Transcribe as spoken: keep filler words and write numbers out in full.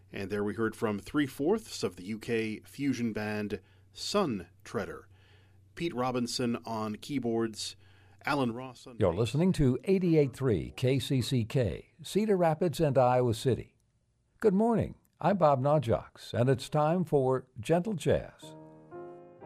And there we heard from three-fourths of the U K fusion band Sun Treader. Pete Robinson on keyboards, Alan Ross on You're bass. listening to eighty-eight point three K C C K, Cedar Rapids and Iowa City. Good morning. I'm Bob Najox, and it's time for Gentle Jazz.